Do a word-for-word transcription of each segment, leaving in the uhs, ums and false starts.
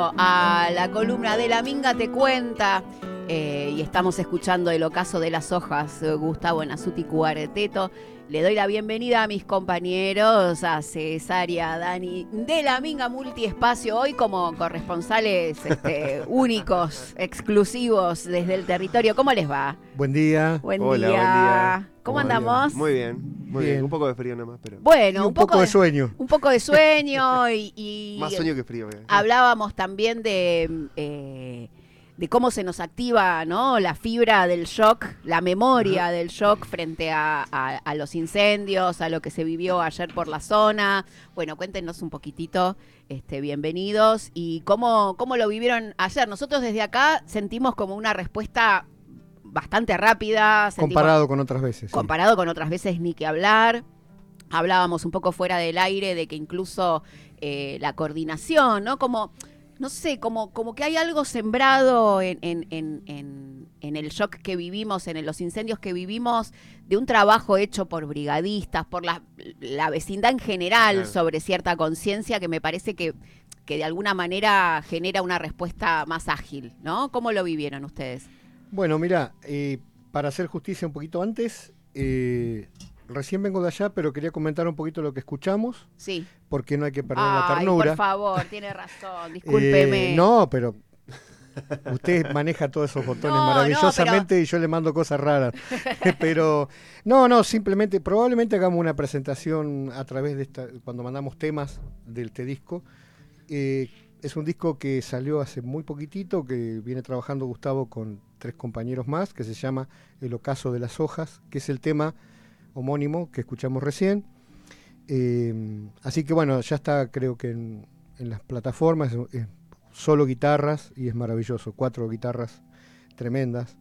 bienvenido a la columna de La Minga Te Cuenta. Eh, y estamos escuchando El Ocaso de las Hojas, Gustavo Nasuti Cuarteto. Le doy la bienvenida a mis compañeros, a César y a Dani de La Minga Multiespacio, hoy como corresponsales este, únicos, exclusivos desde el territorio. ¿Cómo les va? Buen día. Buen Hola, día. buen día. ¿Cómo andamos? Muy bien, muy bien. Bien. Un poco de frío nada más, pero... Bueno, Y un, un poco de sueño. Un poco de sueño y... y más sueño que frío. Eh. Hablábamos también de... Eh, de cómo se nos activa, ¿no?, la fibra del shock, la memoria del shock frente a, a, a los incendios, a lo que se vivió ayer por la zona. Bueno, cuéntenos un poquitito, este, bienvenidos, y cómo, cómo lo vivieron ayer. Nosotros desde acá sentimos como una respuesta bastante rápida. Sentimos, comparado con otras veces. Comparado sí. con otras veces, ni que hablar. Hablábamos un poco fuera del aire de que incluso eh, la coordinación, ¿no?, como... No sé, como, como que hay algo sembrado en, en, en, en, en el shock que vivimos, en los incendios que vivimos, de un trabajo hecho por brigadistas, por la, la vecindad en general, claro, sobre cierta conciencia que me parece que, que de alguna manera genera una respuesta más ágil, ¿no? ¿Cómo lo vivieron ustedes? Bueno, mira, eh, para hacer justicia un poquito antes, eh, recién vengo de allá, pero quería comentar un poquito lo que escuchamos. Sí. Porque no hay que perder Ay, la ternura. por favor, tiene razón, discúlpeme. Eh, no, pero usted maneja todos esos botones no, maravillosamente no, pero... y yo le mando cosas raras. Pero no, no, simplemente, probablemente hagamos una presentación a través de esta, cuando mandamos temas del Te Disco. Eh, es un disco que salió hace muy poquitito, que viene trabajando Gustavo con tres compañeros más, que se llama El Ocaso de las Hojas, que es el tema homónimo que escuchamos recién. Eh, así que bueno, ya está, creo que en, en las plataformas, es, es solo guitarras y es maravilloso, cuatro guitarras tremendas.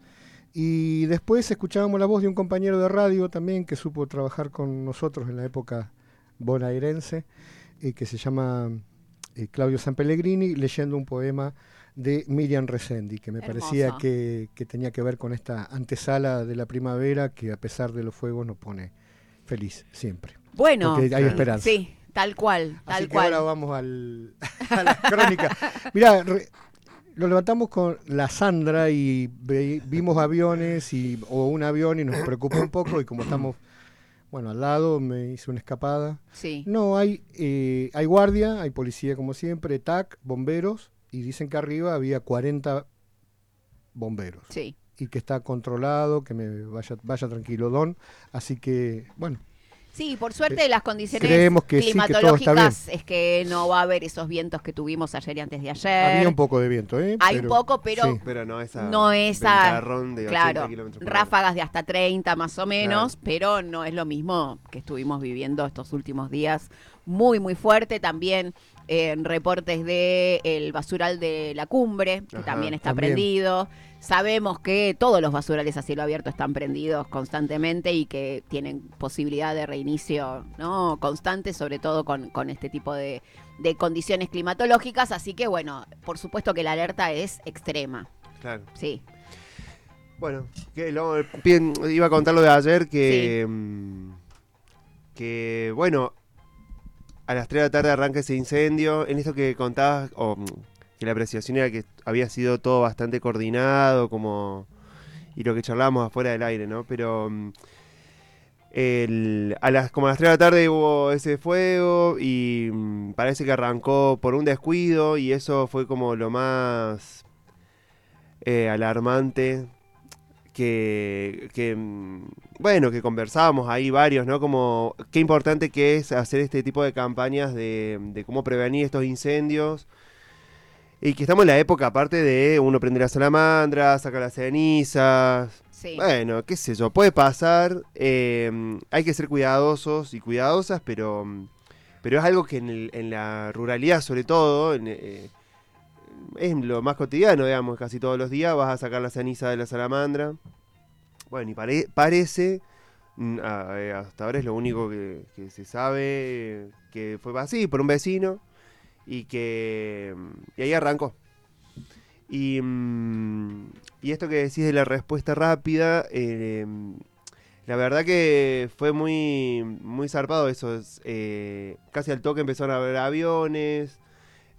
Y después escuchábamos la voz de un compañero de radio también que supo trabajar con nosotros en la época bonaerense, eh, que se llama eh, Claudio Sanpellegrini, leyendo un poema de Miriam Resendi, que me Hermoso. parecía que, que tenía que ver con esta antesala de la primavera que a pesar de los fuegos nos pone feliz siempre. Bueno, porque hay esperanza. Sí, tal cual, tal Así que cual. ahora vamos al, a la crónica. Mirá, re, lo levantamos con la Sandra y ve, vimos aviones y, o un avión y nos preocupó un poco, y como estamos, bueno, al lado, me hice una escapada. Sí. No, hay, eh, hay guardia, hay policía como siempre, T A C, bomberos, y dicen que arriba había cuarenta bomberos. Sí. Y que está controlado, que me vaya, vaya tranquilo, Don. Así que, bueno. Sí, por suerte las condiciones que climatológicas sí, que es que no va a haber esos vientos que tuvimos ayer y antes de ayer. Había un poco de viento, ¿eh? Hay pero, un poco, pero, sí. pero no esa, no esa de claro, ráfagas de hasta treinta más o menos, claro, pero no es lo mismo que estuvimos viviendo estos últimos días. Muy, muy fuerte. También en eh, reportes de el basural de la Cumbre, que Ajá, también está también. prendido. Sabemos que todos los basurales a cielo abierto están prendidos constantemente y que tienen posibilidad de reinicio, ¿no?, constante, sobre todo con, con este tipo de, de condiciones climatológicas. Así que, bueno, por supuesto que la alerta es extrema. Claro. Sí. Bueno, que lo, bien, iba a contar lo de ayer, que, sí. que bueno, a las tres de la tarde arranca ese incendio. En esto que contabas... Oh, que la apreciación era que había sido todo bastante coordinado, como y lo que charlábamos afuera del aire, ¿no? Pero el, a las como a las tres de la tarde hubo ese fuego y um, parece que arrancó por un descuido, y eso fue como lo más eh, alarmante que, que bueno, que conversábamos ahí varios, ¿no? Como qué importante que es hacer este tipo de campañas de, de cómo prevenir estos incendios. Y que estamos en la época, aparte de uno prende la salamandra, saca las cenizas. Sí. Bueno, qué sé yo, puede pasar. Eh, hay que ser cuidadosos y cuidadosas, pero, pero es algo que en, el, en la ruralidad, sobre todo, en, eh, es lo más cotidiano, digamos, casi todos los días vas a sacar la ceniza de la salamandra. Bueno, y pare, parece, hasta ahora es lo único que, que se sabe, que fue así, por un vecino. Y que y ahí arrancó. Y, y esto que decís de la respuesta rápida, eh, la verdad que fue muy muy zarpado eso. Eh, casi al toque empezaron a ver aviones,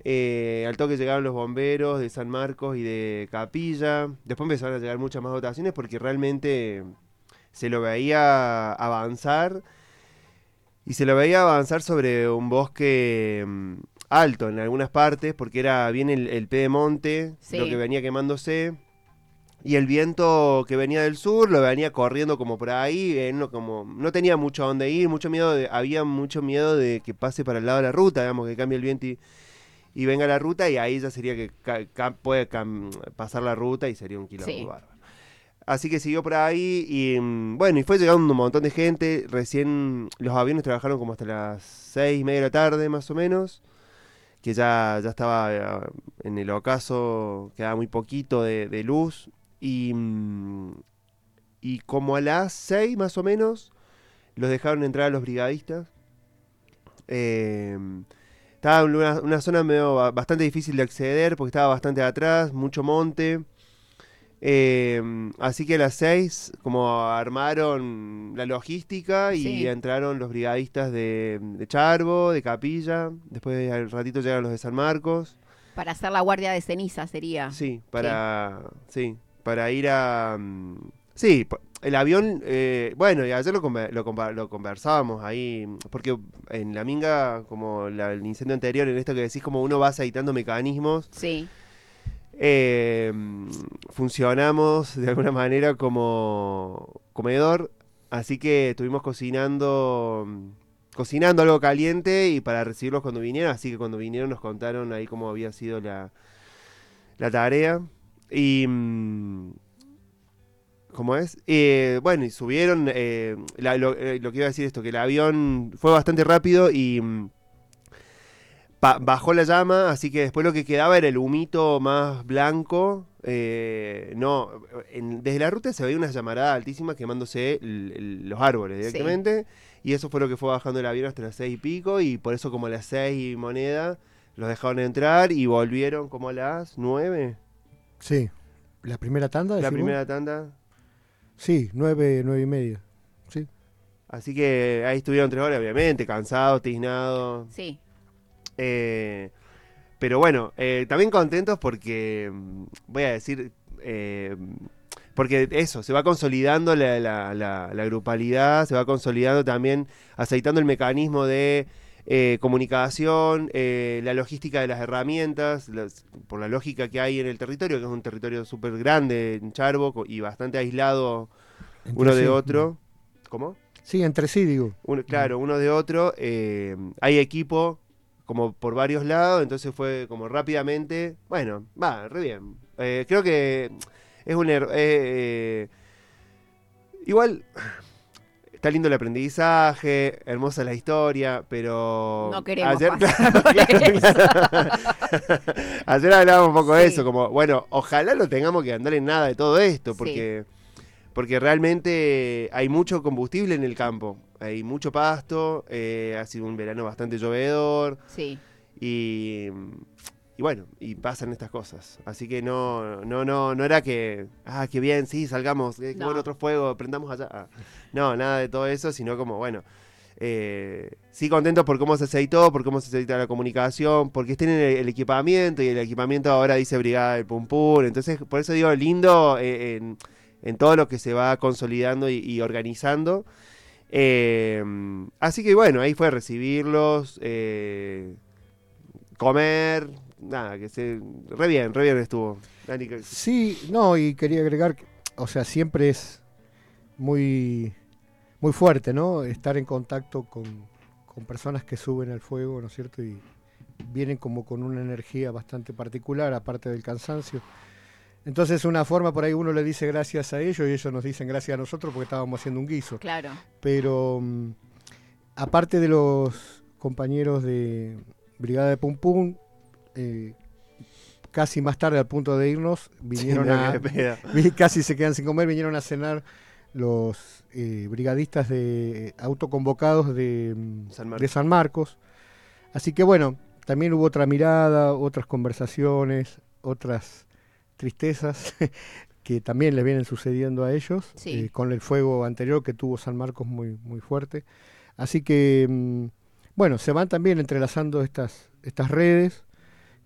Eh, al toque llegaron los bomberos de San Marcos y de Capilla. Después empezaron a llegar muchas más dotaciones porque realmente se lo veía avanzar. Y se lo veía avanzar sobre un bosque mm, alto en algunas partes, porque era bien el, el pedemonte, Sí. lo que venía quemándose. Y el viento que venía del sur lo venía corriendo como por ahí, eh, no, como, no tenía mucho a dónde ir, mucho miedo de, había mucho miedo de que pase para el lado de la ruta, digamos, que cambie el viento y, y venga la ruta, y ahí ya sería que ca, ca, puede cam, pasar la ruta y sería un quilombo Sí. bárbaro. Así que siguió por ahí y mm, bueno, y fue llegando un montón de gente. Recién los aviones trabajaron como hasta las seis y media de la tarde más o menos, que ya, ya estaba eh, en el ocaso, quedaba muy poquito de, de luz. Y, mm, y como a las seis más o menos los dejaron entrar a los brigadistas. Eh, estaba en una, una zona medio ba- bastante difícil de acceder porque estaba bastante atrás, mucho monte. Eh, así que a las seis, como armaron la logística y Sí. entraron los brigadistas de, de Charbo, de Capilla, después al ratito llegaron los de San Marcos, Para hacer la guardia de ceniza sería. sí, para, sí, para ir a, mm, sí, pa- el avión, eh, bueno, y ayer lo, conver- lo, conver- lo conversábamos ahí, porque en la Minga, como la- el incendio anterior, en esto que decís, como uno va aceitando mecanismos. Sí. Eh, funcionamos de alguna manera como comedor, así que estuvimos cocinando cocinando algo caliente y para recibirlos cuando vinieron, así que cuando vinieron nos contaron ahí cómo había sido la, la tarea y mm, ¿cómo es? Eh, bueno, y subieron, eh, la- lo, eh, lo que iba a decir esto, que el avión fue bastante rápido y mm, Pa- bajó la llama, así que después lo que quedaba era el humito más blanco. Eh, no, en- desde la ruta se veía una llamarada altísima quemándose el- el- los árboles Sí. directamente. Y eso fue lo que fue bajando el avión hasta las seis y pico. Y por eso, como a las seis y moneda, los dejaron entrar y volvieron como a las nueve. Sí. ¿La primera tanda? La decís vos? primera tanda. Sí, nueve, nueve y media. Sí. Así que ahí estuvieron tres horas, obviamente, cansados, tiznados. Sí. Eh, pero bueno, eh, también contentos porque, mm, voy a decir, eh, porque eso, se va consolidando la, la- la- la grupalidad, se va consolidando también, aceitando el mecanismo de eh, comunicación, eh, la logística de las herramientas, las- por la lógica que hay en el territorio, que es un territorio súper grande en Charbo co- y bastante aislado Entre uno de sí. otro. ¿Cómo? Sí, entre sí, digo. Uno- claro, uno de otro. eh, hay equipo como por varios lados, entonces fue como rápidamente. Bueno, va, re bien. Eh, creo que es un error. eh, eh, igual, está lindo el aprendizaje, hermosa la historia, pero. No queremos ayer, pasar claro, por claro, eso. claro. Ayer hablábamos un poco de Sí. eso, como, bueno, ojalá no tengamos que andar en nada de todo esto, Sí. porque. Porque realmente hay mucho combustible en el campo, hay mucho pasto, eh, ha sido un verano bastante llovedor Sí. y, y bueno, y pasan estas cosas. Así que no, no, no, no era que, ah, qué bien, sí, salgamos, eh, qué No. bueno otro fuego, prendamos allá. Ah, no, nada de todo eso, sino como, bueno, eh, sí contentos por cómo se aceitó, por cómo se aceita la comunicación, porque tienen el, el equipamiento y el equipamiento ahora dice Brigada del Pum Pum. Entonces, por eso digo, lindo eh, en en todo lo que se va consolidando y, y organizando. Eh, así que bueno, ahí fue recibirlos, eh, comer, nada, que se... Re bien, re bien estuvo. Dani, que- Sí, no, y quería agregar, que, o sea, siempre es muy, muy fuerte, ¿no? Estar en contacto con, con personas que suben al fuego, ¿no es cierto? Y vienen como con una energía bastante particular, aparte del cansancio. Entonces, una forma, por ahí uno le dice gracias a ellos y ellos nos dicen gracias a nosotros porque estábamos haciendo un guiso. Claro. Pero mm, aparte de los compañeros de Brigada de Pum Pum, eh, casi más tarde al punto de irnos, vinieron Sí, a... me quedé pedo. vi- casi se quedan sin comer, vinieron a cenar los eh, brigadistas de autoconvocados de, mm, San Marcos. de San Marcos. Así que bueno, también hubo otra mirada, otras conversaciones, otras tristezas que también les vienen sucediendo a ellos, Sí. eh, con el fuego anterior que tuvo San Marcos muy, muy fuerte. Así que, mm, bueno, se van también entrelazando estas, estas redes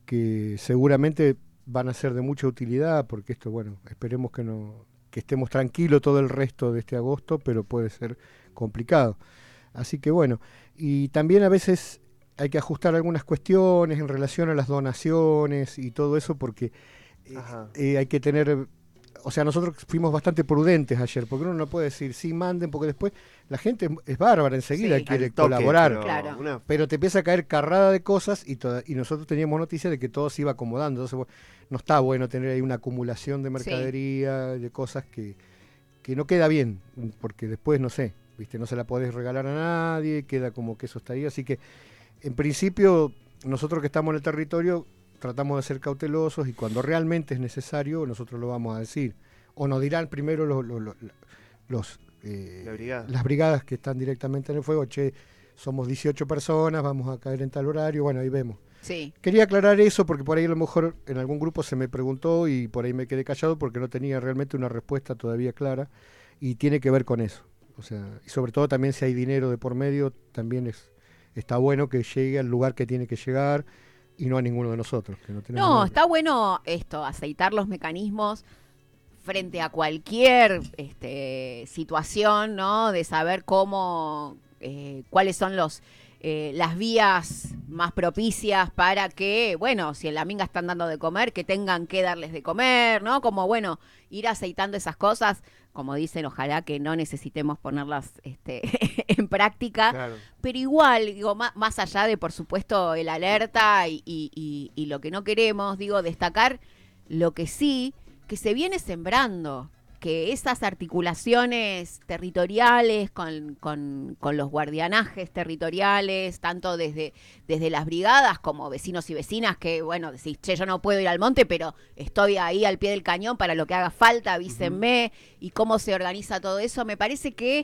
que seguramente van a ser de mucha utilidad, porque esto, bueno, esperemos que no que estemos tranquilos todo el resto de este agosto, pero puede ser complicado. Así que bueno, y también a veces hay que ajustar algunas cuestiones en relación a las donaciones y todo eso, porque eh, eh, hay que tener... O sea, nosotros fuimos bastante prudentes ayer, porque uno no puede decir, sí, manden, porque después la gente es, es bárbara, enseguida Sí, quiere toque, colaborar. Pero, Claro. una- Pero te empieza a caer carrada de cosas y, toda, y nosotros teníamos noticia de que todo se iba acomodando. Entonces, bueno, no está bueno tener ahí una acumulación de mercadería, de cosas que, que no queda bien, porque después, no sé, viste, no se la podés regalar a nadie, queda como que eso está ahí. Así que, en principio, nosotros que estamos en el territorio, tratamos de ser cautelosos y cuando realmente es necesario, nosotros lo vamos a decir. O nos dirán primero los... los, los, los eh, La brigada. las brigadas que están directamente en el fuego, che, somos dieciocho personas, vamos a caer en tal horario, bueno, ahí vemos. Sí. Quería aclarar eso porque por ahí a lo mejor en algún grupo se me preguntó y por ahí me quedé callado porque no tenía realmente una respuesta todavía clara y tiene que ver con eso. O sea, y sobre todo también si hay dinero de por medio, también es está bueno que llegue al lugar que tiene que llegar y no a ninguno de nosotros. Que no, tenemos No, nada. está bueno esto, aceitar los mecanismos frente a cualquier este, situación, ¿no? De saber cómo, eh, cuáles son los eh, las vías más propicias para que, bueno, si en la minga están dando de comer, que tengan que darles de comer, ¿no? Como, bueno, ir aceitando esas cosas, como dicen, ojalá que no necesitemos ponerlas este, en práctica, Claro. pero igual, digo, más, más allá de, por supuesto, el alerta y, y, y, y lo que no queremos, digo, destacar lo que sí, que se viene sembrando, que esas articulaciones territoriales con, con, con los guardianajes territoriales, tanto desde, desde las brigadas como vecinos y vecinas que, bueno, decís, che, yo no puedo ir al monte, pero estoy ahí al pie del cañón para lo que haga falta, avísenme, uh-huh. Y cómo se organiza todo eso, me parece que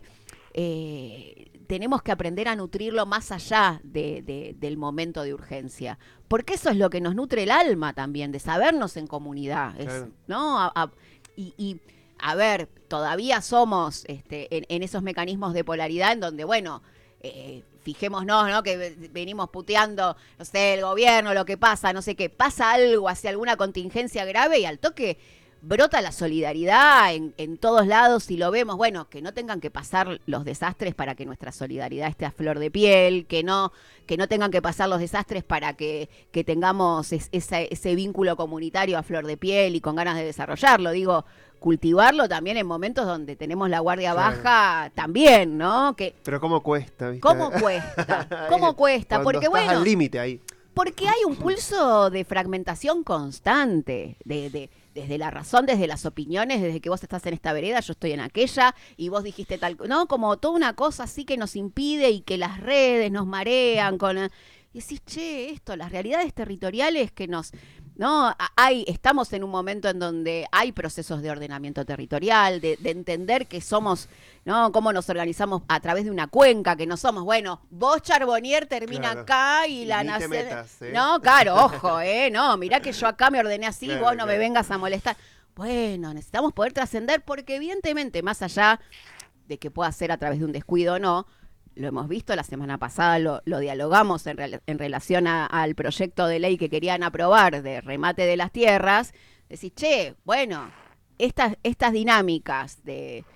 eh, tenemos que aprender a nutrirlo más allá de, de, del momento de urgencia, porque eso es lo que nos nutre el alma también, de sabernos en comunidad, Claro. es, ¿no? A, a, y, y a ver, todavía somos este, en, en esos mecanismos de polaridad en donde, bueno, eh, fijémonos, ¿no? Que venimos puteando, no sé, el gobierno, lo que pasa, no sé qué, pasa algo hacia alguna contingencia grave y al toque brota la solidaridad en, en todos lados y lo vemos, bueno, que no tengan que pasar los desastres para que nuestra solidaridad esté a flor de piel, que no, que no tengan que pasar los desastres para que, que tengamos es, ese, ese vínculo comunitario a flor de piel y con ganas de desarrollarlo, digo, cultivarlo también en momentos donde tenemos la guardia Claro. baja también, ¿no? Que, Pero cómo cuesta, ¿viste? ¿cómo cuesta? ¿Cómo cuesta? Cuando Porque estás bueno, al límite ahí. porque hay un pulso de fragmentación constante, de, de, desde la razón, desde las opiniones, desde que vos estás en esta vereda, yo estoy en aquella, y vos dijiste tal, ¿no? Como toda una cosa así que nos impide y que las redes nos marean con... Y decís, che, esto, las realidades territoriales que nos... No, hay, estamos en un momento en donde hay procesos de ordenamiento territorial, de, de entender que somos, ¿no? Cómo nos organizamos a través de una cuenca, que no somos, bueno, vos Charbonnier termina Claro. acá y, Y la ni te nación. metas, ¿eh? No, claro, ojo, eh, no, mirá que yo acá me ordené así, Claro, vos no claro. me vengas a molestar. Bueno, necesitamos poder trascender porque evidentemente, más allá de que pueda ser a través de un descuido o no, lo hemos visto la semana pasada, lo, lo dialogamos en, re, en relación a, al proyecto de ley que querían aprobar de remate de las tierras. Decís, che, bueno, estas, estas dinámicas de,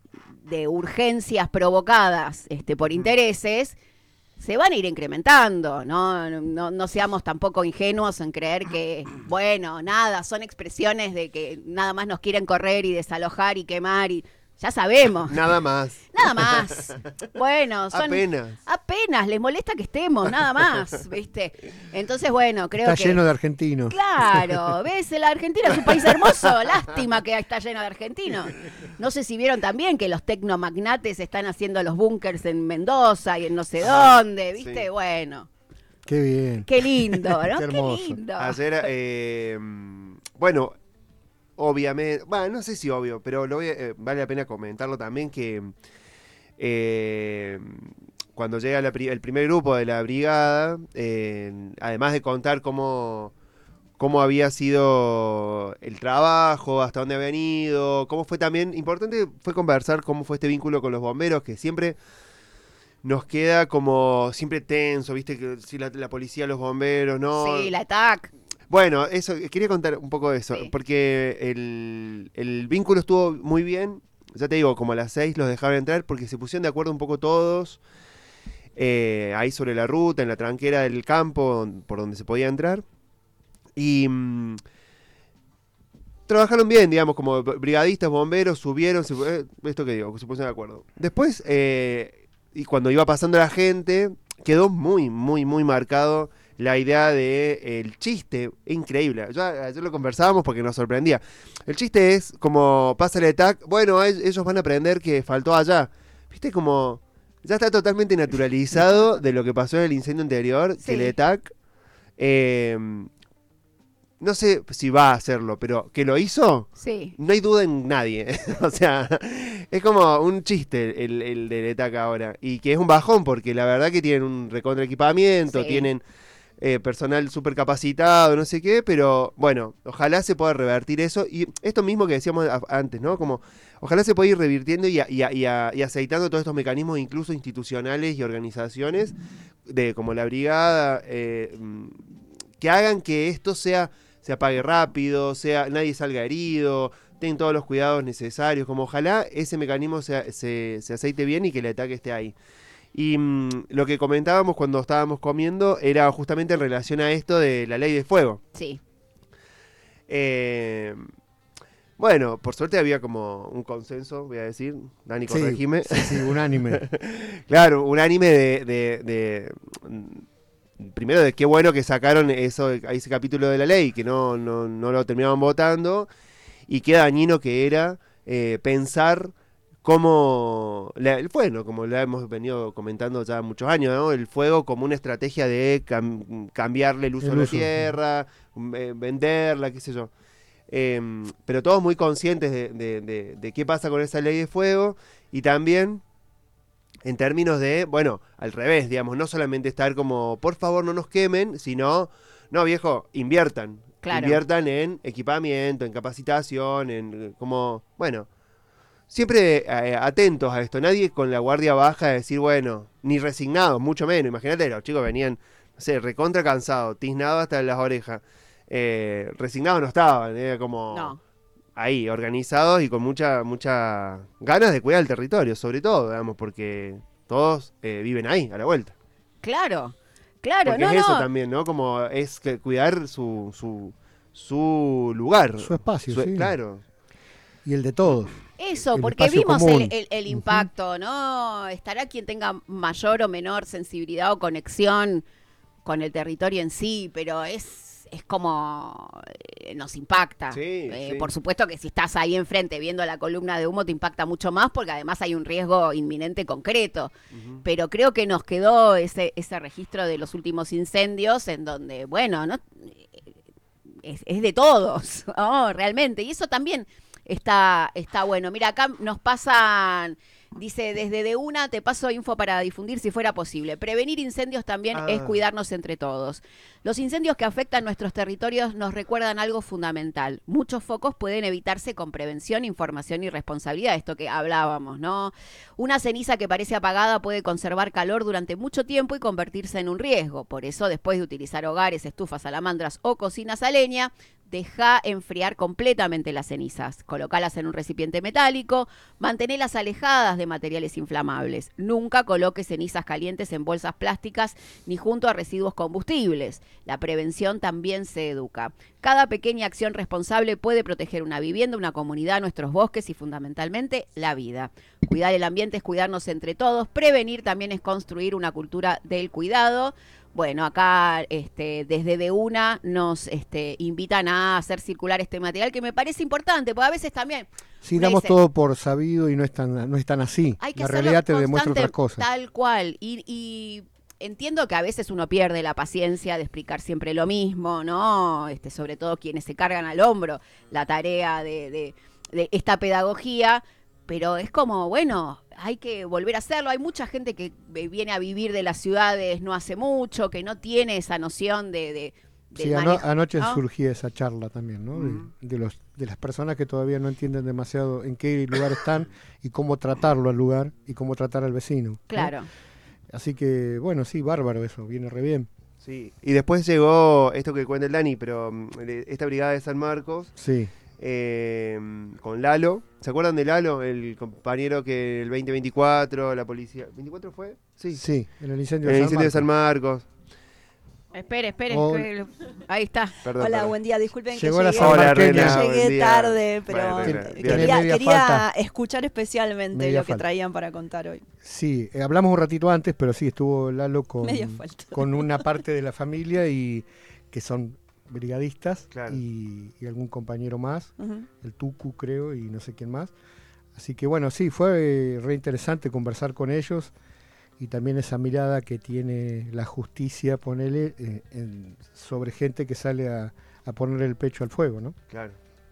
de urgencias provocadas este, por intereses se van a ir incrementando, ¿no? No, no seamos tampoco ingenuos en creer que, bueno, nada, son expresiones de que nada más nos quieren correr y desalojar y quemar y... Ya sabemos. Nada más. Nada más. Bueno, son... Apenas. Apenas, les molesta que estemos, nada más, ¿viste? Entonces, bueno, creo Está que... lleno de argentinos. Claro, ¿ves? La Argentina es un país hermoso, lástima que está lleno de argentinos. No sé si vieron también que los tecnomagnates están haciendo los búnkers en Mendoza y en no sé dónde, ¿viste? Sí. Bueno, Qué bien. qué lindo, ¿no? Qué Qué, hermoso. lindo. Ayer, eh, bueno, obviamente, bueno, no sé si obvio, pero lo voy a- eh, vale la pena comentarlo también que eh, cuando llega la pri- el primer grupo de la brigada, eh, además de contar cómo, cómo había sido el trabajo, hasta dónde habían ido, cómo fue también, importante fue conversar cómo fue este vínculo con los bomberos, que siempre nos queda como siempre tenso, viste, que si la, la policía, los bomberos, ¿no? Sí, la T A C. Bueno, eso, quería contar un poco de eso, Sí. porque el, el vínculo estuvo muy bien. Ya te digo, como a las seis los dejaron entrar porque se pusieron de acuerdo un poco todos. Eh, ahí sobre la ruta, en la tranquera del campo, por donde se podía entrar. Y mmm, trabajaron bien, digamos, como brigadistas, bomberos, subieron, se, eh, esto que digo, se pusieron de acuerdo. Después, eh, y cuando iba pasando la gente, quedó muy, muy, muy marcado la idea de eh, el chiste, increíble. Ya ayer lo conversábamos porque nos sorprendía. El chiste es como pasa el E T A C, bueno, ellos van a aprender que faltó allá. ¿Viste? Como ya está totalmente naturalizado de lo que pasó en el incendio anterior, Sí. que el E T A C, eh, no sé si va a hacerlo, pero que lo hizo, Sí. no hay duda en nadie. O sea, es como un chiste el, el del E T A C ahora. Y que es un bajón porque la verdad que tienen un recontra equipamiento, Sí. tienen eh, personal súper capacitado, no sé qué, pero bueno, ojalá se pueda revertir eso. Y esto mismo que decíamos a- antes, ¿no? Como ojalá se pueda ir revirtiendo y, a- y, a- y, a- y aceitando todos estos mecanismos, incluso institucionales y organizaciones, de como la brigada, eh, mm, que hagan que esto sea se apague rápido, sea nadie salga herido, tengan todos los cuidados necesarios, como ojalá ese mecanismo se, se, se aceite bien y que el ataque esté ahí. Y mmm, lo que comentábamos cuando estábamos comiendo era justamente en relación a esto de la ley de fuego. Sí. Eh, bueno, por suerte había como un consenso, voy a decir, Dani, Sí, corregime. sí, sí, unánime. Claro, unánime de, de, de, mm, primero de qué bueno que sacaron eso, ese capítulo de la ley, que no, no, no lo terminaban votando, y qué dañino que era eh, pensar cómo la- el fuego, como lo hemos venido comentando ya muchos años, ¿no? El fuego como una estrategia de cam- cambiarle el uso El de la uso, sí. tierra, eh, venderla, qué sé yo. Eh, pero todos muy conscientes de, de, de, de qué pasa con esa ley de fuego y también en términos de, bueno, al revés, digamos, no solamente estar como, por favor no nos quemen, sino, no viejo, inviertan. Claro. Inviertan en equipamiento, en capacitación, en eh, como, bueno, siempre eh, atentos a esto. Nadie con la guardia baja de decir, bueno, ni resignados, mucho menos. Imagínate, los chicos venían, no sé, recontra cansados, tiznados hasta las orejas. Eh, resignados no estaban, era como No. ahí, organizados y con mucha, mucha ganas de cuidar el territorio, sobre todo, digamos, porque todos eh, viven ahí, a la vuelta. Claro. Claro, Porque no, es eso no. también, ¿no? Como es que cuidar su, su, su lugar. Su espacio, Su- sí. Claro. Y el de todos. Eso, El porque espacio vimos común. el, el- el Ujú. impacto, ¿no? Estará quien tenga mayor o menor sensibilidad o conexión con el territorio en sí, pero es, es como eh, nos impacta. Sí, Eh, sí. Por supuesto que si estás ahí enfrente viendo la columna de humo te impacta mucho más porque además hay un riesgo inminente concreto. Ujú. Pero creo que nos quedó ese, ese registro de los últimos incendios en donde, bueno, no es, es de todos, ¿no? Realmente. Y eso también está, está bueno. Mira, acá nos pasan, dice, desde de una te paso info para difundir si fuera posible. Prevenir incendios también Ah. es cuidarnos entre todos. Los incendios que afectan nuestros territorios nos recuerdan algo fundamental. Muchos focos pueden evitarse con prevención, información y responsabilidad, esto que hablábamos, ¿no? Una ceniza que parece apagada puede conservar calor durante mucho tiempo y convertirse en un riesgo. Por eso, después de utilizar hogares, estufas, salamandras o cocinas a leña, deja enfriar completamente las cenizas. Colocalas en un recipiente metálico, mantenelas alejadas de materiales inflamables. Nunca coloque cenizas calientes en bolsas plásticas ni junto a residuos combustibles. La prevención también se educa. Cada pequeña acción responsable puede proteger una vivienda, una comunidad, nuestros bosques y fundamentalmente la vida. Cuidar el ambiente es cuidarnos entre todos. Prevenir también es construir una cultura del cuidado. Bueno, acá este, desde De Una nos este, invitan a hacer circular este material que me parece importante, porque a veces también Sí, uno damos dice, todo por sabido y no es tan, no es tan así. hay que La hacerlo realidad te demuestra constante, otras cosas. tal cual. Y, y entiendo que a veces uno pierde la paciencia de explicar siempre lo mismo, ¿no? Este, sobre todo quienes se cargan al hombro la tarea de, de, de esta pedagogía. Pero es como, bueno, hay que volver a hacerlo. Hay mucha gente que viene a vivir de las ciudades no hace mucho, que no tiene esa noción de... de del Sí, ano- manejo, anoche ¿no? surgía esa charla también, ¿no? De- Ujú. de, los, de las personas que todavía no entienden demasiado en qué lugar están y cómo tratarlo al lugar y cómo tratar al vecino, ¿no? Claro. Así que, bueno, sí, bárbaro eso, viene re bien. Sí, y después llegó esto que cuenta el Dani, pero mm, de- esta brigada de San Marcos, Sí, eh, con Lalo. ¿Se acuerdan de Lalo? El compañero que el veinte veinticuatro, la policía... ¿veinticuatro fue? Sí. sí, en el incendio En el de San incendio de San Marcos. Marcos. Espere, espere. Oh. que- Ahí está. Perdón, Hola, perdón. buen día. Disculpen Llegó que la llegué, San Hola, Marqueña. Rena, llegué buen día. tarde, pero Bueno, Rena, Tiene bien. quería, media quería falta. escuchar especialmente Media lo que falta. traían para contar hoy. Sí, eh, hablamos un ratito antes, pero sí, estuvo Lalo con, Media falta. con una parte de la familia y que son brigadistas Claro. y, y algún compañero más, Ujú. el Tucu creo y no sé quién más. Así que bueno, sí, fue eh, re interesante conversar con ellos y también esa mirada que tiene la justicia, ponele, eh, en- sobre gente que sale a, a poner el pecho al fuego, ¿no? Claro.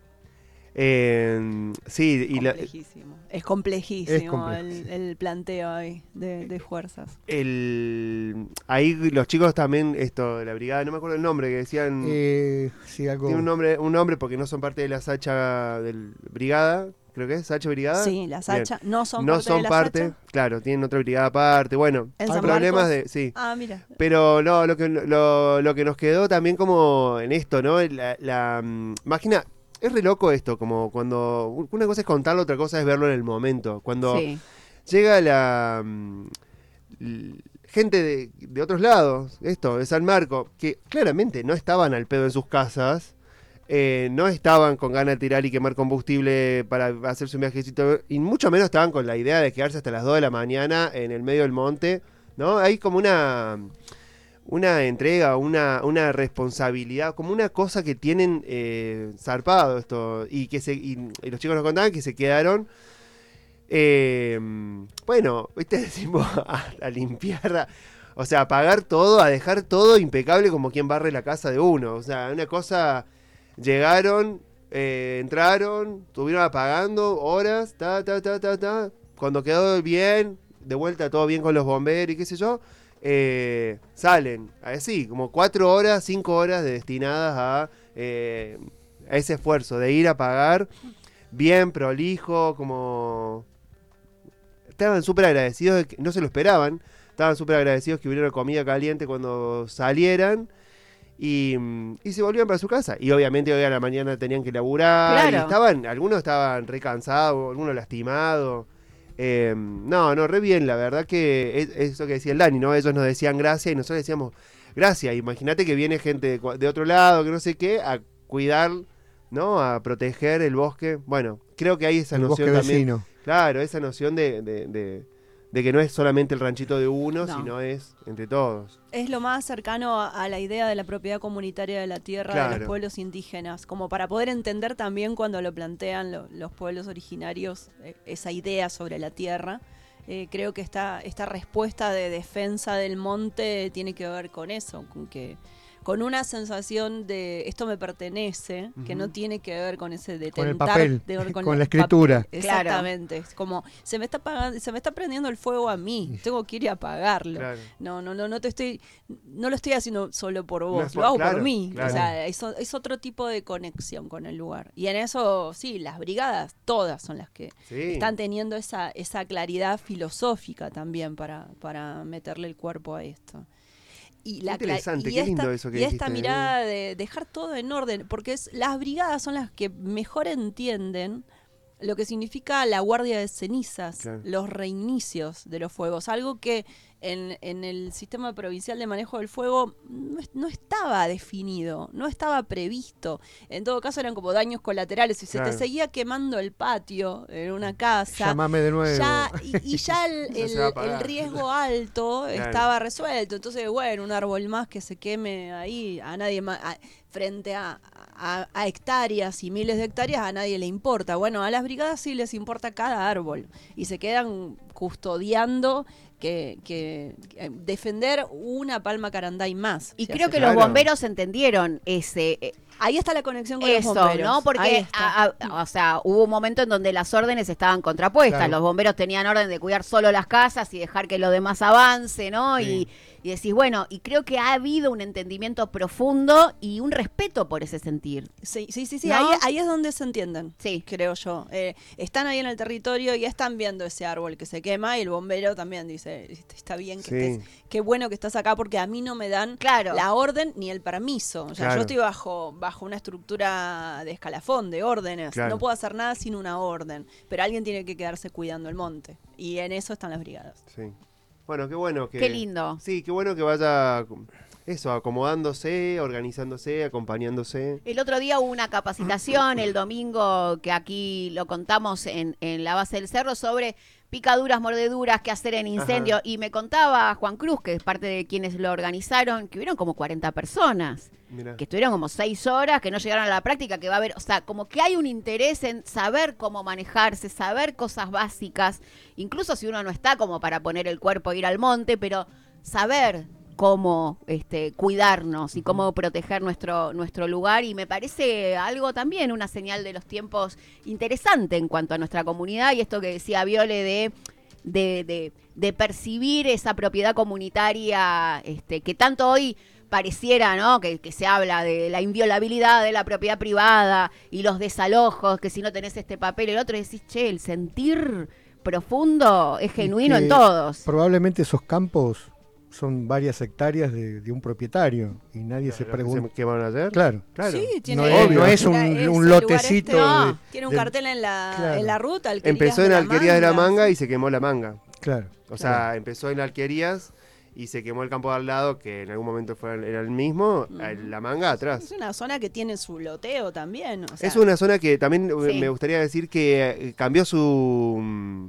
Eh, sí, y la, Complejísimo. Es complejísimo Es complejo, el, sí. el planteo ahí de, de fuerzas. el, ahí los chicos también, esto, de la brigada, no me acuerdo el nombre, que decían... Eh, sí, algo... Tiene un nombre, un nombre porque no son parte de la Sacha del Brigada, creo que es Sacha Brigada. Sí, las Sacha no son no parte son de la parte, Sacha. claro, tienen otra brigada aparte, bueno, En hay San problemas Marcos. de, sí. Ah, mira. Pero no, lo que lo, lo que nos quedó también como en esto, ¿no? La, la mm, máquina, es re loco esto, como cuando una cosa es contarlo, otra cosa es verlo en el momento. Cuando Sí. llega la mm, l- gente de, de otros lados, esto, de San Marco, que claramente no estaban al pedo en sus casas, eh, no estaban con ganas de tirar y quemar combustible para hacerse un viajecito, y mucho menos estaban con la idea de quedarse hasta las dos de la mañana en el medio del monte, ¿no? Hay como una, una entrega, una, una responsabilidad, como una cosa que tienen eh, zarpado esto, y que se, y, y los chicos nos contaban que se quedaron. Eh, bueno, viste, decimos a, a limpiar, a- o sea, a pagar todo, a dejar todo impecable como quien barre la casa de uno. O sea, una cosa, llegaron, eh, entraron, estuvieron apagando horas, ta, ta, ta, ta, ta. Cuando quedó bien, de vuelta todo bien con los bomberos y qué sé yo, eh, salen, así, como cuatro horas, cinco horas de destinadas a, eh, a ese esfuerzo de ir a pagar bien, prolijo, como... Estaban súper agradecidos, de que- no se lo esperaban, estaban súper agradecidos que hubiera comida caliente cuando salieran y, mm, y se volvían para su casa. Y obviamente hoy a la mañana tenían que laburar, Claro. y estaban, algunos estaban re cansados, algunos lastimados. Eh, no, no, re bien, la verdad que es, es eso que decía el Dani, ¿no? Ellos nos decían gracias y nosotros decíamos gracias. Imagínate que viene gente de, cua- de otro lado, que no sé qué, a cuidar, ¿no? A proteger el bosque. Bueno, creo que hay esa el noción bosque también. vecino. Claro, esa noción de, de, de- de que no es solamente el ranchito de uno, No. sino es entre todos. Es lo más cercano a, a la idea de la propiedad comunitaria de la tierra de Claro. los pueblos indígenas, como para poder entender también cuando lo plantean lo- los pueblos originarios, eh, esa idea sobre la tierra. Eh, creo que esta, esta respuesta de defensa del monte tiene que ver con eso, con que con una sensación de esto me pertenece, que Ujú. no tiene que ver con ese de Con el tentar- papel, de- con el la escritura. papel. Claro. Exactamente, es como se me está apagando, se me está prendiendo el fuego a mí, tengo que ir a apagarlo. Claro. No, no, no, no te estoy, no lo estoy haciendo solo por No vos, es lo por- hago claro, por mí. claro. O sea, es, o- es otro tipo de conexión con el lugar. Y en eso, sí, las brigadas, todas son las que Sí. están teniendo esa, esa claridad filosófica también para, para meterle el cuerpo a esto. Y Qué la cla- interesante, y qué esta, lindo eso que y esta dijiste, ¿eh? mirada de dejar todo en orden, porque es, las brigadas son las que mejor entienden lo que significa la guardia de cenizas, Claro. los reinicios de los fuegos, algo que en, en el sistema provincial de manejo del fuego no, es- no estaba definido, no estaba previsto. En todo caso eran como daños colaterales. Si se Claro. te seguía quemando el patio en una casa, Llamame de nuevo. ya, y, y ya el, Ya el- se va a el apagar. riesgo alto Claro. estaba resuelto. Entonces, bueno, un árbol más que se queme ahí, a nadie más, a- frente a, a- a hectáreas y miles de hectáreas, a nadie le importa. Bueno, a las brigadas sí les importa cada árbol y se quedan custodiando que, que- que defender una palma caranday más. Y si creo hace que Claro. los bomberos entendieron ese, eh, Ahí está la conexión con Eso, los bomberos. ¿no? Ahí Porque, está. a- a- o sea, hubo un momento en donde las órdenes estaban contrapuestas. Claro. Los bomberos tenían orden de cuidar solo las casas y dejar que lo demás avance, ¿no? Sí. Y, y decís, bueno, y creo que ha habido un entendimiento profundo y un respeto por ese sentir. Sí, sí, sí, sí. ¿No? Ahí, ahí es donde se entienden. Sí. Creo yo. Eh, están ahí en el territorio y están viendo ese árbol que se quema y el bombero también dice, está bien que Sí. estés, qué bueno que estás acá porque a mí no me dan Claro. la orden ni el permiso. O sea, Claro. yo estoy bajo, bajo una estructura de escalafón, de órdenes. Claro. No puedo hacer nada sin una orden. Pero alguien tiene que quedarse cuidando el monte. Y en eso están las brigadas. Sí. Bueno, qué bueno que... Qué lindo. Sí, qué bueno que vaya, eso, acomodándose, organizándose, acompañándose. El otro día hubo una capacitación, el domingo, que aquí lo contamos en, en la base del cerro, sobre picaduras, mordeduras, qué hacer en incendio. Ajá. Y me contaba Juan Cruz, que es parte de quienes lo organizaron, que hubieron como cuarenta personas, Mirá. que estuvieron como seis horas, que no llegaron a la práctica, que va a haber, o sea, como que hay un interés en saber cómo manejarse, saber cosas básicas, incluso si uno no está como para poner el cuerpo e ir al monte, pero saber cómo este, cuidarnos y cómo proteger nuestro, nuestro lugar, y me parece algo también, una señal de los tiempos interesante en cuanto a nuestra comunidad, y esto que decía Viole de, de, de, de percibir esa propiedad comunitaria este, que tanto hoy pareciera, ¿no? Que, que se habla de la inviolabilidad de la propiedad privada y los desalojos, que si no tenés este papel, el otro, decís, che, el sentir profundo es genuino que en todos. Probablemente esos campos son varias hectáreas de, de un propietario y nadie se Claro, pregunta. ¿qué van a hacer? Claro. Claro. Sí, tiene, No es- no es un- ese un lugar lotecito este, no, de- tiene un de- cartel en la, Claro. en la ruta. Alquerías Empezó en de la Alquerías de la Manga. Manga y se quemó la manga. Claro. O sea, empezó en Alquerías y se quemó el campo de al lado, que en algún momento fue, era el mismo, Ujú. eh, la manga atrás. Es una zona que tiene su loteo también. O sea, Es una zona que también eh, Sí. me gustaría decir que eh, cambió su mm,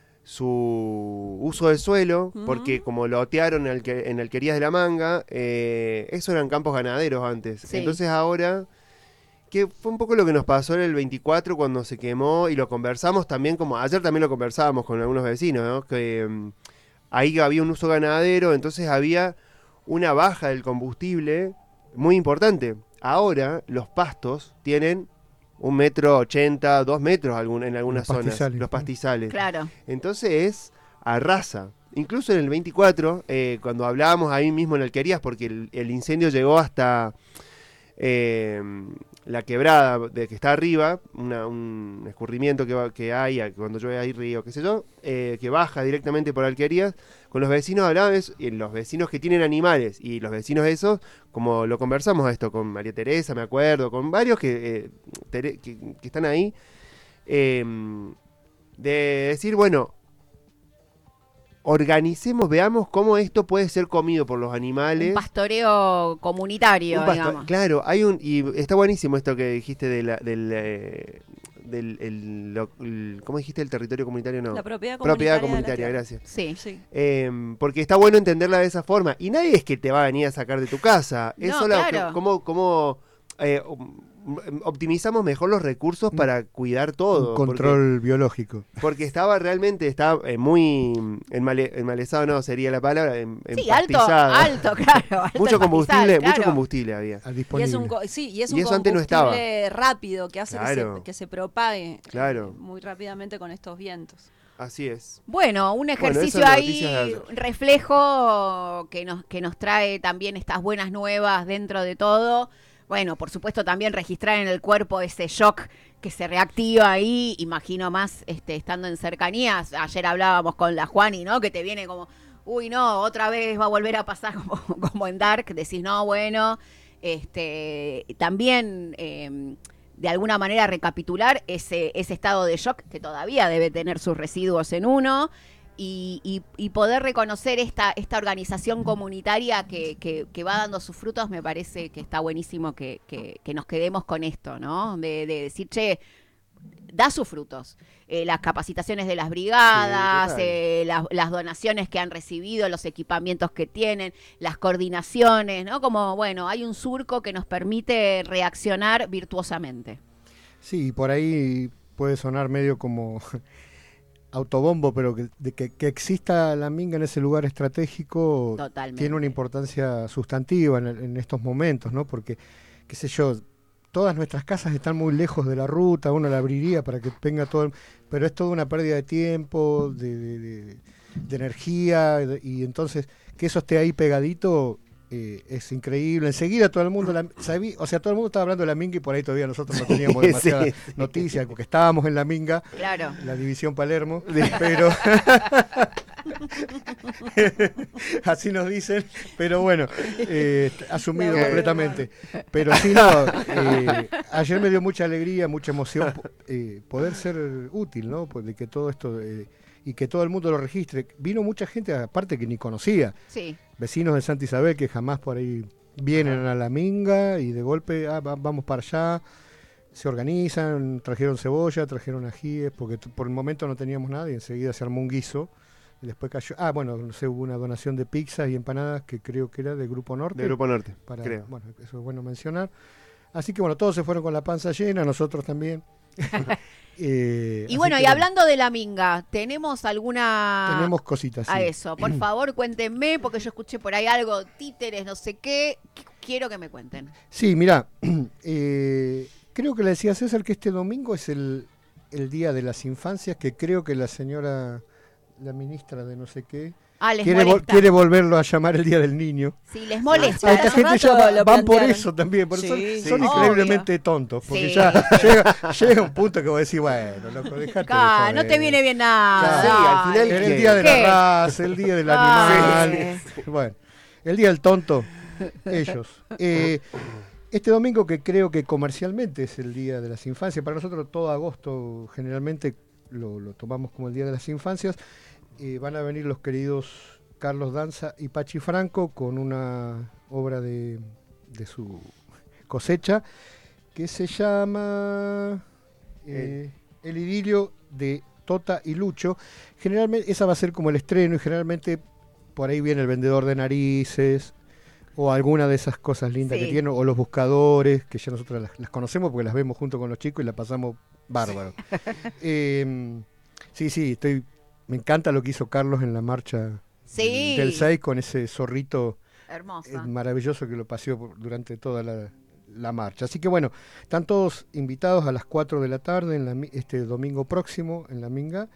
su uso del suelo, Ujú. porque como lotearon en, Alque- en Alquerías de la Manga, eh, eso eran campos ganaderos antes. Sí. Entonces ahora, que fue un poco lo que nos pasó en el veinticuatro cuando se quemó, y lo conversamos también, como ayer también lo conversábamos con algunos vecinos, ¿no? Que mm, ahí había un uso ganadero, entonces había una baja del combustible muy importante. Ahora los pastos tienen un metro ochenta, dos metros algún, en algunas Los zonas, pastizales. los pastizales. Claro. Entonces es arrasa. Incluso en el veinticuatro, eh, cuando hablábamos ahí mismo en Alquerías, porque el, el incendio llegó hasta eh, la quebrada de que está arriba, una- un escurrimiento que, va- que hay a- cuando llueve ahí río, qué sé yo, eh, que baja directamente por Alquerías. Con los vecinos hablábamos, y los vecinos que tienen animales y los vecinos esos, como lo conversamos a esto con María Teresa, me acuerdo, con varios que, eh, Tere- que, que están ahí, eh, de decir, bueno, organicemos, veamos cómo esto puede ser comido por los animales. Un pastoreo comunitario, Un pasto- digamos. Claro, hay un y está buenísimo esto que dijiste de la, del eh, del el, lo- el- ¿cómo dijiste el territorio comunitario? No. la propiedad Propiedad comunitaria. de la comunitaria, tierra. gracias. Sí. Sí. Eh, porque está bueno entenderla de esa forma. Y nadie es que te va a venir a sacar de tu casa. Es No, solo claro. que- cómo, cómo eh, um, optimizamos mejor los recursos para cuidar todo. Un porque- control biológico. Porque, estaba realmente, estaba eh, muy enmale- enmalezado, no sería la palabra, en, Sí, alto, empastizado. alto, claro. alto Mucho el combustible, pastizal, mucho claro. combustible había. Al Y disponible. es un, co- sí, y es Y un eso antes no estaba. combustible rápido que hace que, Claro. se, que se propague Claro. eh, muy rápidamente con estos vientos. Así es. Bueno, un ejercicio esas ahí, noticias de ayer. reflejo que nos, que nos trae también estas buenas nuevas dentro de todo. Bueno, por supuesto también registrar en el cuerpo ese shock que se reactiva ahí, imagino más este, estando en cercanías. Ayer hablábamos con la Juani, ¿no? Que te viene como, uy, no, otra vez va a volver a pasar como, como en Dark. Decís, no, bueno, este, también eh, de alguna manera recapitular ese, ese estado de shock que todavía debe tener sus residuos en uno. Y, y, y poder reconocer esta, esta organización comunitaria que, que, que va dando sus frutos, me parece que está buenísimo que, que, que nos quedemos con esto, ¿no? De, de decir, che, da sus frutos. Eh, las capacitaciones de las brigadas, Sí, total. eh, las, las donaciones que han recibido, los equipamientos que tienen, las coordinaciones, ¿no? Como, bueno, hay un surco que nos permite reaccionar virtuosamente. Sí, por ahí puede sonar medio como autobombo, pero que, de que, que exista la minga en ese lugar estratégico Totalmente. tiene una importancia sustantiva en, el- en estos momentos, ¿no? Porque, qué sé yo, todas nuestras casas están muy lejos de la ruta, uno la abriría para que venga todo, el, pero es toda una pérdida de tiempo, de, de, de, de energía, de, y entonces que eso esté ahí pegadito eh, es increíble. Enseguida todo el mundo, la, sabí, o sea, todo el mundo estaba hablando de la minga y por ahí todavía nosotros no teníamos demasiadas sí, sí. noticias, porque estábamos en la minga, claro. la división Palermo, pero así nos dicen, pero bueno, eh, asumido no, completamente. Pero sí, no, eh, ayer me dio mucha alegría, mucha emoción eh, poder ser útil, ¿no? Pues de que todo esto, eh, y que todo el mundo lo registre. Vino mucha gente, aparte que ni conocía, sí. vecinos de Santa Isabel que jamás por ahí vienen a la minga y de golpe, ah, vamos para allá. Se organizan, trajeron cebolla, trajeron ajíes, porque t- por el momento no teníamos nada y enseguida se armó un guiso. Y después cayó, ah, bueno, no sé, hubo una donación de pizzas y empanadas que creo que era de Grupo Norte. De Grupo Norte, para, creo. Bueno, eso es bueno mencionar. Así que bueno, todos se fueron con la panza llena, nosotros también. eh, y bueno, y bueno, hablando de la minga, ¿tenemos alguna...? Tenemos cositas, sí. A eso, por favor, cuéntenme, porque yo escuché por ahí algo, títeres, no sé qué, quiero que me cuenten. Sí, mirá, eh, creo que le decía a César que este domingo es el, el Día de las Infancias, que creo que la señora... la ministra de no sé qué, ah, les quiere, vol- quiere volverlo a llamar el Día del Niño. Sí, les molesta. Ah, esta gente ya va, van por eso también, por sí, son, sí, son sí. increíblemente Obvio. tontos, porque sí. ya llega, llega un punto que vos decís, bueno, loco, dejate ah, de no joder. te viene bien nada. Sí, al final Era ¿qué? el Día de ¿Qué? la raza, el Día del Ah, animal, bueno, el Día del tonto, ellos. Eh, este domingo, que creo que comercialmente es el Día de las Infancias, para nosotros todo agosto generalmente lo, lo tomamos como el Día de las Infancias. Eh, van a venir los queridos Carlos Danza y Pachi Franco con una obra de, de su cosecha que se llama eh, El idilio de Tota y Lucho. Generalmente esa va a ser como el estreno y generalmente por ahí viene el vendedor de narices o alguna de esas cosas lindas sí. que tienen, o los buscadores, que ya nosotros las, las conocemos porque las vemos junto con los chicos y la pasamos bárbaro. eh, sí, sí, estoy... Me encanta lo que hizo Carlos en la marcha sí. del seis con ese zorrito hermoso, eh, maravilloso que lo paseó por, durante toda la, la marcha. Así que bueno, están todos invitados a las cuatro de la tarde, en la, este domingo próximo, en la Minga,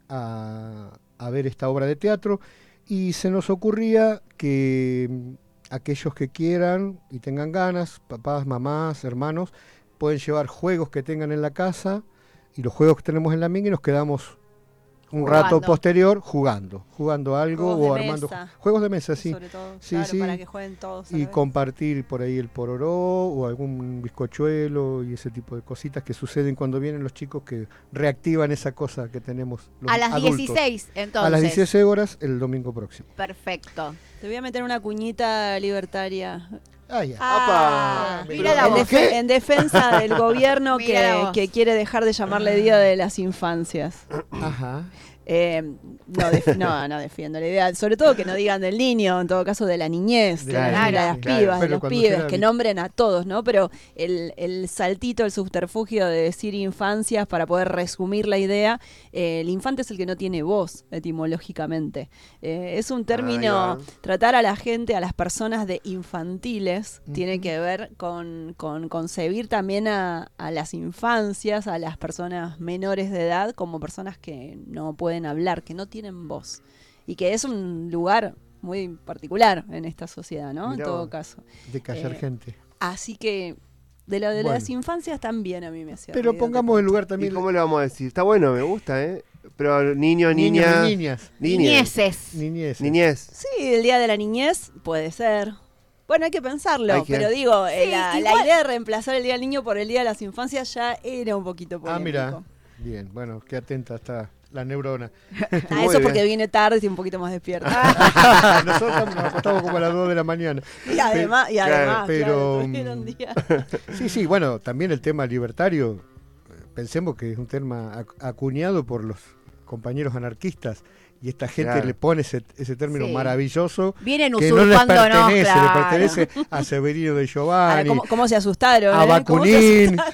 a, a ver esta obra de teatro. Y se nos ocurría que aquellos que quieran y tengan ganas, papás, mamás, hermanos, pueden llevar juegos que tengan en la casa y los juegos que tenemos en la Minga y nos quedamos un jugando. rato posterior jugando, jugando algo Juegos o de armando mesa. juegos de mesa, sí. Sobre todo, Sí, claro, sí. para que jueguen todos. a la Y vez. compartir por ahí el pororó o algún bizcochuelo y ese tipo de cositas que suceden cuando vienen los chicos que reactivan esa cosa que tenemos los a las adultos. dieciséis, entonces. A las dieciséis horas el domingo próximo. Perfecto. Te voy a meter una cuñita libertaria. Ah, ya. Ah, Apa. mira la En, voz. def- en defensa del gobierno Mira la que, voz. que quiere dejar de llamarle Día de las Infancias. Ajá. Eh, no, def- no, no defiendo la idea, sobre todo que no digan del niño, en todo caso de la niñez, de, la- Claro, de las claro. pibas, de Pero los cuando pibes, sea que vi- nombren a todos, ¿no? Pero el, el saltito, el subterfugio de decir infancias para poder resumir la idea, eh, el infante es el que no tiene voz, etimológicamente. Eh, es un término, Ahí va. tratar a la gente, a las personas de infantiles, Ujú. tiene que ver con, con concebir también a, a las infancias, a las personas menores de edad, como personas que no pueden hablar, que no tienen voz. Y que es un lugar muy particular en esta sociedad, ¿no? Mirá En todo vos. caso. De callar Eh, gente. Así que de lo de Bueno. las infancias también a mí me hacía Pero ruido, pongamos te en lugar ¿Y también cómo le vamos a decir? Está bueno, me gusta, ¿eh? Pero niño, niños niña... y niñas. Niñez. Niñeces. Niñeces. Niñez. Sí, el Día de la Niñez puede ser. Bueno, hay que pensarlo, Hay que- pero digo, eh, Sí, la, la igual- idea de reemplazar el Día del Niño por el Día de las Infancias ya era un poquito Ah, polémico. mira. Bien, bueno, qué atenta está la neurona. Ah, Muy eso porque bien. viene tarde y estoy un poquito más despierta. Nosotros estamos- nos acostamos como a las dos de la mañana. y además, y Claro, además, pero, claro, tuvieron mm, día. Sí, sí, bueno, también el tema libertario, eh, pensemos que es un tema ac- acuñado por los compañeros anarquistas y esta gente Claro. le pone ese, ese término Sí. maravilloso Vienen que no les usurpándonos, pertenece, claro. le pertenece a Severino de Ahora, Giovanni, ¿cómo, cómo se asustaron? a eh? ¿Cómo se Bakunin.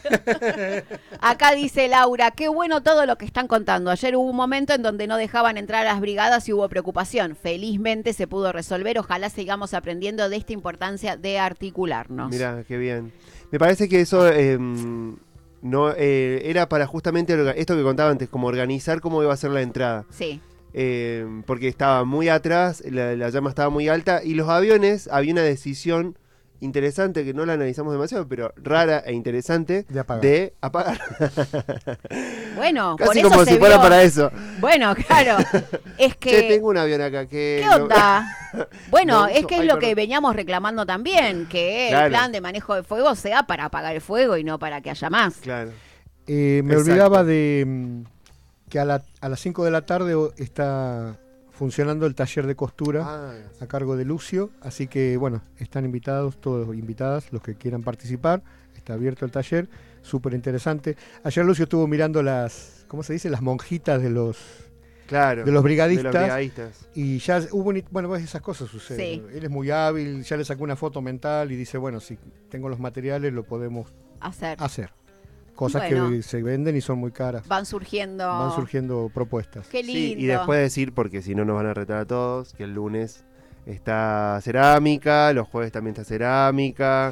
Acá dice Laura, qué bueno todo lo que están contando. Ayer hubo un momento en donde no dejaban entrar a las brigadas y hubo preocupación. Felizmente se pudo resolver. Ojalá sigamos aprendiendo de esta importancia de articularnos. Mirá, qué bien. Me parece que eso eh, no eh, era para justamente orga- esto que contaba antes, como organizar cómo iba a ser la entrada. Sí. Eh, porque estaba muy atrás, la, la llama estaba muy alta y los aviones, había una decisión interesante que no la analizamos demasiado, pero rara e interesante De apagar. de apagar. Bueno, por Casi eso como se si fuera vio- para eso. Bueno, claro. Es que... Che, tengo un avión acá que... ¿Qué onda? Bueno, Lo es uso. que es Ay, lo perdón. que veníamos reclamando también, que Claro. el plan de manejo de fuego sea para apagar el fuego y no para que haya más. Claro. Eh, me Exacto. olvidaba de mm, que a, la- a las cinco de la tarde o- está funcionando el taller de costura Ah, a cargo de Lucio, así que bueno, están invitados, todos invitadas, los que quieran participar, está abierto el taller, súper interesante. Ayer Lucio estuvo mirando las, ¿cómo se dice? Las monjitas de los claro. de los brigadistas. De los brigadistas. Y ya hubo, un- bueno, pues esas cosas suceden. Sí. Él es muy hábil, ya le sacó una foto mental y dice, bueno, si tengo los materiales lo podemos Hacer. hacer. Cosas Bueno. que se venden y son muy caras. Van surgiendo. Van surgiendo propuestas. Qué lindo. Sí, y después decir, porque si no nos van a retar a todos, que el lunes está cerámica, los jueves también está cerámica.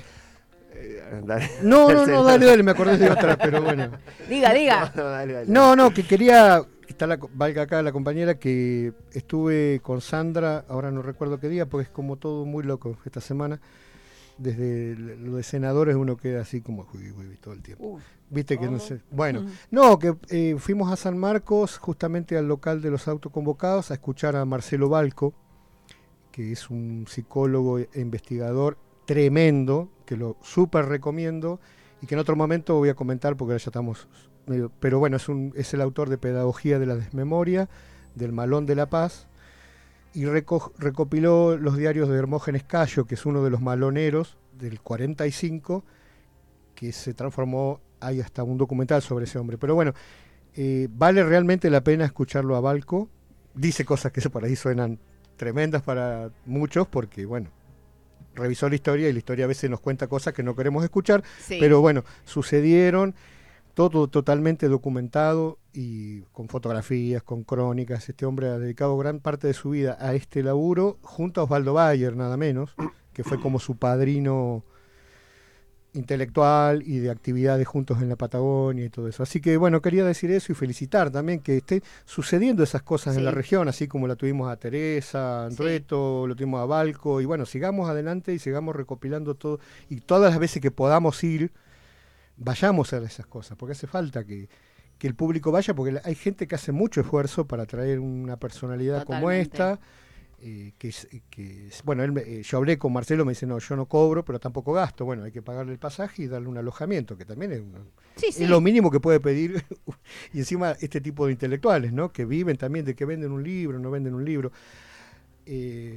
Eh, dale. No, no, no, dale, dale, me acordé de otra, pero bueno. Diga, diga. No, dale, dale. No, no, que quería, está la, valga acá la compañera, que estuve con Sandra, ahora no recuerdo qué día, porque es como todo muy loco esta semana. Desde lo de senadores uno queda así como uy, uy, uy, todo el tiempo. Uf. Viste que no ¿Cómo? sé. Bueno, Mm. no, que eh, fuimos a San Marcos, justamente al local de los autoconvocados, a escuchar a Marcelo Balco, que es un psicólogo e investigador tremendo, que lo súper recomiendo y que en otro momento voy a comentar porque ahora ya estamos medio. Pero bueno, es, un, es el autor de Pedagogía de la Desmemoria, del Malón de la Paz, y reco- recopiló los diarios de Hermógenes Cayo, que es uno de los maloneros del cuarenta y cinco, que se transformó, hay hasta un documental sobre ese hombre. Pero bueno, eh, vale realmente la pena escucharlo a Balco. Dice cosas que por ahí suenan tremendas para muchos, porque bueno, revisó la historia y la historia a veces nos cuenta cosas que no queremos escuchar, Sí. pero bueno, sucedieron, todo totalmente documentado y con fotografías, con crónicas. Este hombre ha dedicado gran parte de su vida a este laburo, junto a Osvaldo Bayer, nada menos, que fue como su padrino intelectual y de actividades juntos en la Patagonia y todo eso. Así que bueno, quería decir eso y felicitar también que esté sucediendo esas cosas Sí. en la región, así como la tuvimos a Teresa, a Andreto, lo tuvimos a Balco, y bueno, sigamos adelante y sigamos recopilando todo, y todas las veces que podamos ir, vayamos a esas cosas, porque hace falta que, que el público vaya, porque la- hay gente que hace mucho esfuerzo para traer una personalidad como Totalmente. esta. Eh, que, es- que es- bueno, él me- eh, yo hablé con Marcelo, me dice, no, yo no cobro, pero tampoco gasto. Bueno, hay que pagarle el pasaje y darle un alojamiento, que también es, una- Sí, sí. es lo mínimo que puede pedir. Y encima este tipo de intelectuales, ¿no? Que viven también de que venden un libro, no venden un libro. Eh,